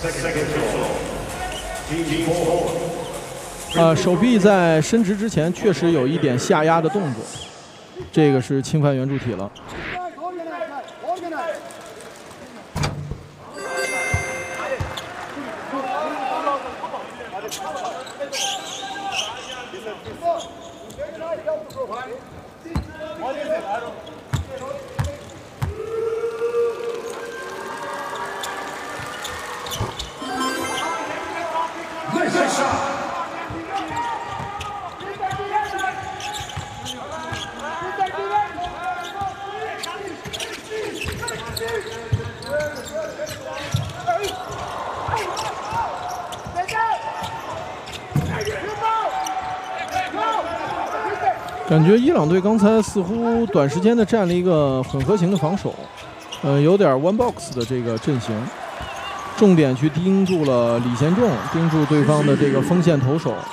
手臂在伸直之前确实有一点下压的动作，这个是侵犯圆柱体了。感觉伊朗队刚才似乎短时间的站了一个混合型的防守，有点 one box 的这个阵型，重点去盯住了李贤仲，盯住对方的这个锋线投手，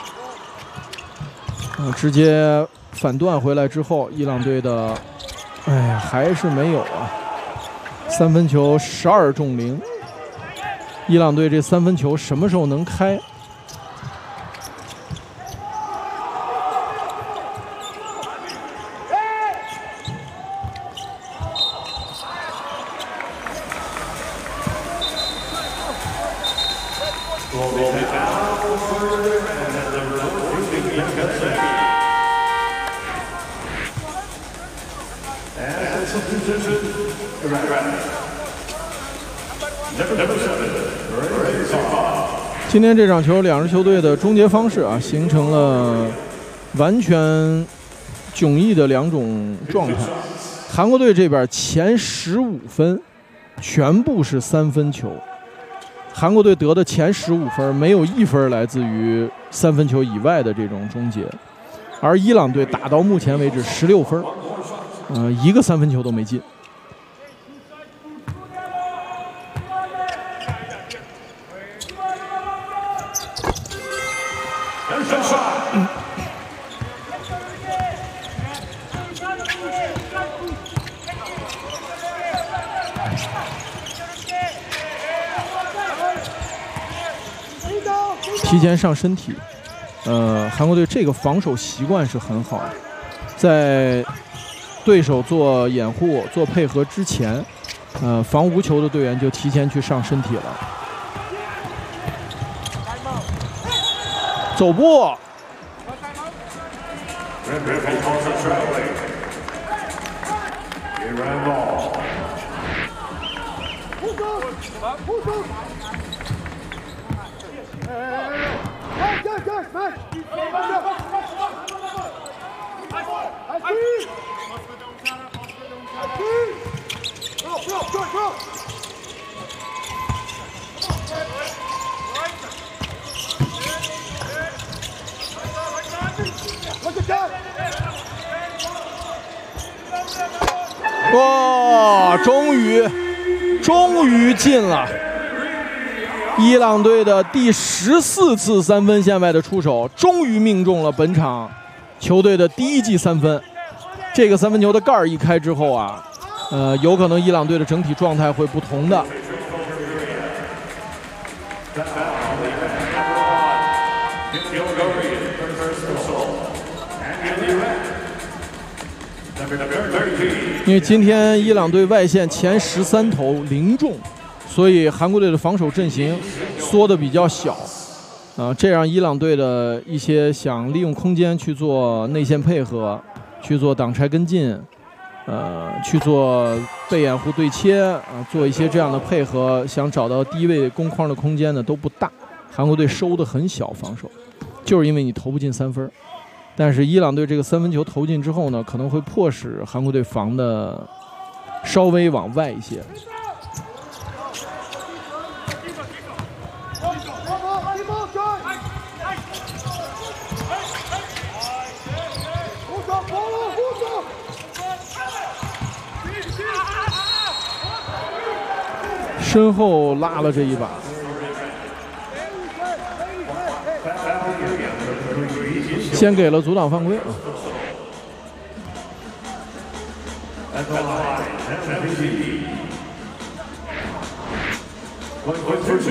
直接反断回来之后，伊朗队的，还是没有啊，3分球12中0，伊朗队这3分球什么时候能开？今天这场球，两支球队的终结方式啊，形成了完全迥异的两种状态。韩国队这边前15分全部是3分球，韩国队得的前15分没有1分来自于3分球以外的这种终结，而伊朗队打到目前为止16分，一个3分球都没进。提前上身体，韩国队这个防守习惯是很好的，在对手做掩护、做配合之前，防无球的队员就提前去上身体了。走步。哇！终于进了！伊朗队的第14次3分线外的出手，终于命中了本场球队的第1记3分。这个3分球的盖儿一开之后啊，有可能伊朗队的整体状态会不同的。因为今天伊朗队外线前13投0中，所以韩国队的防守阵型缩得比较小，这让伊朗队的一些想利用空间去做内线配合，去做挡拆跟进，去做被掩护对切做一些这样的配合，想找到低位攻框的空间呢都不大。韩国队收得很小，防守就是因为你投不进3分。但是伊朗队这个3分球投进之后呢，可能会迫使韩国队防的稍微往外一些。身后拉了这一把。先给了阻挡犯规啊。